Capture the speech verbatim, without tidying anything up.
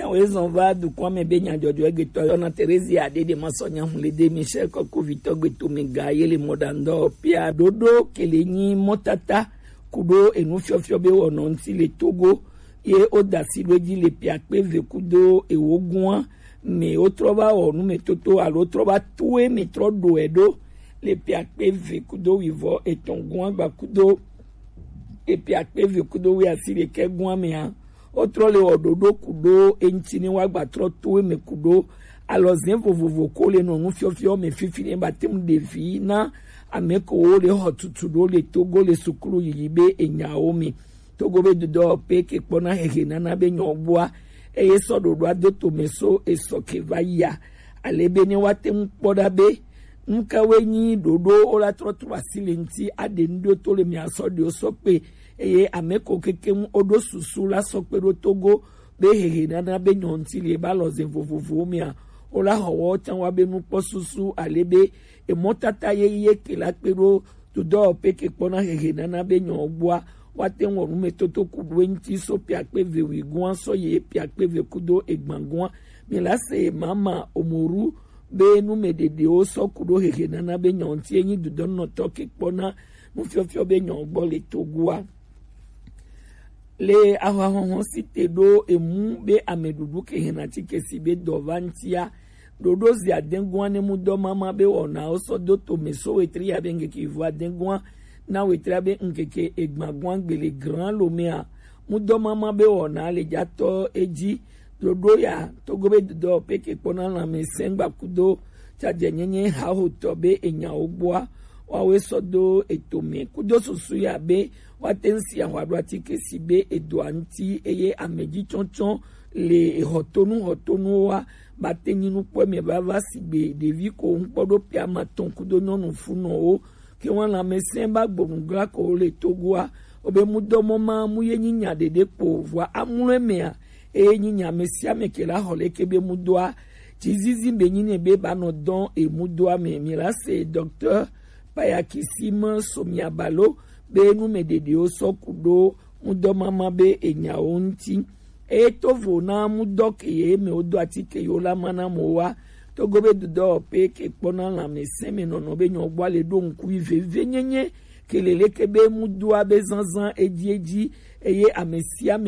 wezon va du kwa me be nya jojo egeto ona Teresi ade de masonya hulede Michel Koko Vito to me ga yele modando pia dodo kelenyi motata kudo enu fiofio be wono nti le Togo ye odasi loji le pia pe ve kudo e wogun me otroba onu me toto alo troba tuwe me tro do edo le pia pe ve kudo wivo etongun gba kudo e pia pe ve kudo wi asire kegun me ha otro le ododo kudo entini wa gba tro tuwe me kudo alo zen vovovo ko le no nu fiofio me fifine batem de vi na ameko le hotutu do le Togo le sukuru yibe enyao mi Togo be do pe ke pona hehe nana be nyobua eye sododo adoto meso esoke vaya alebe ni watem poda be nka wenyi dodo ola trotro asilenti ade ndo to le mi asode osope eye ameko kekem odo susu la sope ro Togo be hehe nana be nyonti le baloze vovovo mi a ola howo tan wa be nu posusu alebe e motata ye ye kila pero to do pe ke pona hehe nana be nyobua waten wo me toto kudo nti so pia pe ve wi guan so ye pia pe ve kudo egbanguan mi la se mama omoru be nu me dede o so kudo hehe nana be nyonti enyi du don no to ke pona mu fiofio be nyogbo le Togua le awa hon site do emu be amedudu ke henati ke sibe dovantia dodo zi adenguan ne mu do mama be ona o so do to meso wetri ya benge ki vo adenguan na wetri be nkeke egmaguan gbele grand lomea mu do mama be ona le jato eji dodo ya Togo be do peke pona na me sengba kudo cha jenyenye ha hoto be enya ogboa wa we so do etome kudo susu ya be watensi ya wadwa tike sibe edwanti eye ameji chonchon le hotonu hotonu wa batenyi nu po me bava sibe devi ko npodo pia maton kudo nonu funo o ke wan la mesen ba gbongra ko le Togoa obe mudomo ma muye nyinya dede po voa amuleme e nyinya mesia mekela hole kebe mudoa tizizi be nyine be ba no don e mudoa me mira se docteur Payakisima Somiabalo be nu me dede o so kudo mudoma ma be enya onti e to vona mudok ye me odo atike yo la mana mowa Togo be do pe ke pona la me seme no no be nyo gba le do nku ive venyenye kelele kebe mudua be zanzan eji eji eye amesia